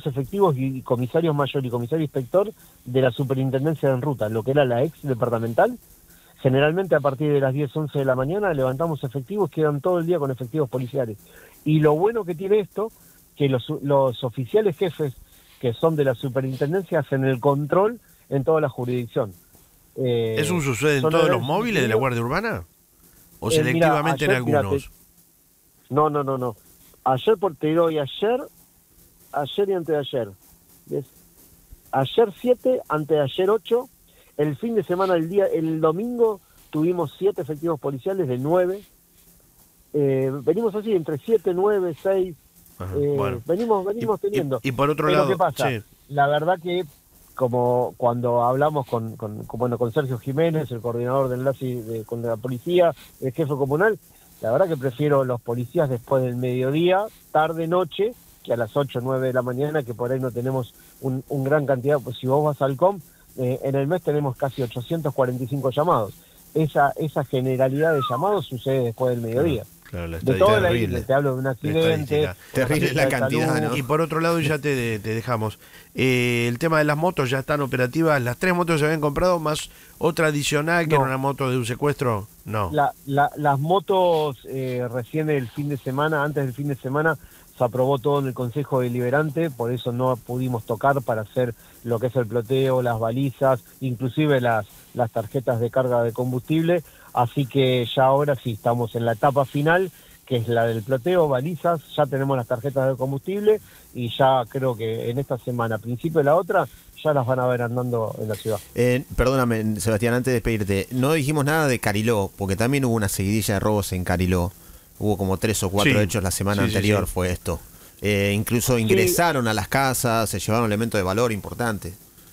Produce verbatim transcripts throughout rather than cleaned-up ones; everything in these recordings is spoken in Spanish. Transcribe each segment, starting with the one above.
tenemos efectivos y comisarios mayor y comisario inspector de la superintendencia en ruta, lo que era la ex departamental. Generalmente a partir de las diez, once de la mañana levantamos efectivos, quedan todo el día con efectivos policiales. Y lo bueno que tiene esto, que los, los oficiales jefes que son de la superintendencia hacen el control en toda la jurisdicción. Eh, ¿Eso sucede en todos los móviles de la Guardia Urbana? ¿O eh, selectivamente mirá, ayer, en algunos? Mirá, te, no, no, no, no. Ayer por te doy ayer, ayer y antes de ayer. ¿Ves? Ayer siete, antes de ayer ocho. El fin de semana, el día, el domingo, tuvimos siete efectivos policiales de nueve. Eh, venimos así, entre siete, nueve, seis. Ajá, eh, bueno. Venimos venimos y, teniendo. Y, y por otro Pero lado, ¿qué pasa? sí. La verdad que, como cuando hablamos con, con, con, bueno, con Sergio Jiménez, el coordinador de enlace de, con la policía, el jefe comunal, la verdad que prefiero los policías después del mediodía, tarde, noche, que a las ocho, nueve de la mañana, que por ahí no tenemos un, un gran cantidad. Pues si vos vas al C O M, eh, en el mes tenemos casi ochocientos cuarenta y cinco llamados. Esa esa generalidad de llamados sucede después del mediodía. Claro, la de todo la terrible. isla, te hablo de un accidente. Terrible la cantidad, ¿no? Y por otro lado, ya te, te dejamos. Eh, el tema de las motos ya están operativas. Las tres motos se habían comprado, más otra adicional que No. era una moto de un secuestro. No. La, la, las motos, eh, recién el fin de semana, antes del fin de semana, se aprobó todo en el Consejo Deliberante, por eso no pudimos tocar para hacer lo que es el ploteo, las balizas, inclusive las, las tarjetas de carga de combustible, así que ya ahora sí estamos en la etapa final, que es la del ploteo, balizas, ya tenemos las tarjetas de combustible y ya creo que en esta semana, a principio de la otra, ya las van a ver andando en la ciudad. Eh, perdóname, Sebastián, antes de despedirte, no dijimos nada de Cariló, porque también hubo una seguidilla de robos en Cariló. Hubo como tres o cuatro Sí. hechos la semana Sí, sí, anterior, sí. fue esto. Eh, incluso ingresaron sí. a las casas, se llevaron elementos de valor importantes.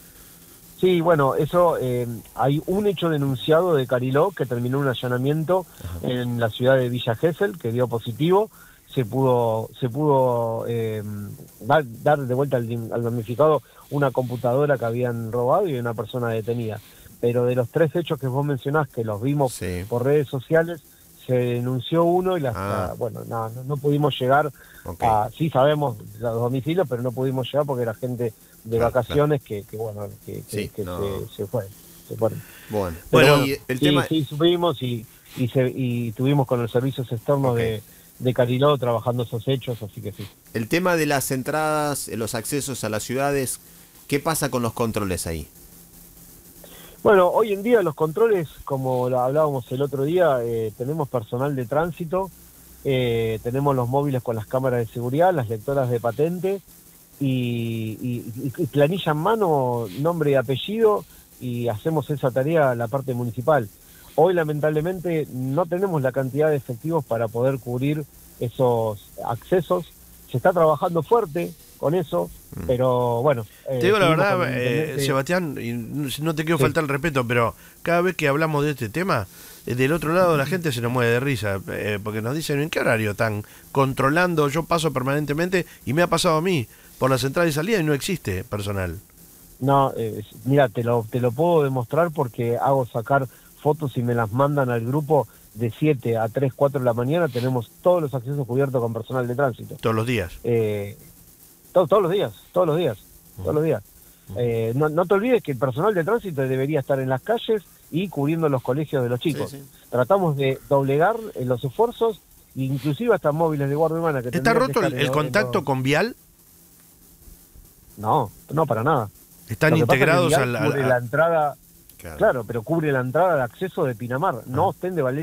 Sí, bueno, eso, eh, hay un hecho denunciado de Cariló que terminó un allanamiento Ajá. en la ciudad de Villa Gesell, que dio positivo. Se pudo se pudo eh, dar, dar de vuelta al, al damnificado una computadora que habían robado y una persona detenida. Pero de los tres hechos que vos mencionás, que los vimos sí. por redes sociales, se denunció uno y las, ah. la, bueno, no, no, no pudimos llegar okay. a, sí sabemos los domicilios, pero no pudimos llegar porque era gente de claro, vacaciones claro. Que, que, bueno, que, que, sí, que no. se, se fue. Se fueron. Bueno, pero bueno, y el sí, tema... sí, subimos y, y, se, y tuvimos con los servicios externos okay. de, de Cariló trabajando esos hechos, así que sí. El tema de las entradas, los accesos a las ciudades, ¿qué pasa con los controles ahí? Bueno, hoy en día los controles, como lo hablábamos el otro día, eh, tenemos personal de tránsito, eh, tenemos los móviles con las cámaras de seguridad, las lectoras de patente y, y, y planilla en mano, nombre y apellido, y hacemos esa tarea a la parte municipal. Hoy lamentablemente no tenemos la cantidad de efectivos para poder cubrir esos accesos. Se está trabajando fuerte con eso, mm. pero bueno. Eh, te digo la verdad, eh, Sebastián, y no te quiero sí. faltar el respeto, pero cada vez que hablamos de este tema, eh, del otro lado la gente se nos mueve de risa, eh, porque nos dicen, ¿en qué horario están controlando? Yo paso permanentemente, y me ha pasado a mí, por la entrada y salida y no existe personal. No, eh, mira, te lo, te lo puedo demostrar porque hago sacar fotos y me las mandan al grupo de siete a tres, cuatro de la mañana, tenemos todos los accesos cubiertos con personal de tránsito. ¿Todos los días? Eh, to, todos los días, todos los días, uh-huh. todos los días. Uh-huh. Eh, no, no te olvides que el personal de tránsito debería estar en las calles y cubriendo los colegios de los chicos. Sí, sí. Tratamos de doblegar eh, los esfuerzos, inclusive hasta móviles de guardia urbana. Que ¿Está roto el, el contacto los... con Vial? No, no para nada. ¿Están integrados a la, a la entrada? Claro. claro, pero cubre la entrada de acceso de Pinamar, no ah. Ostende Valeria.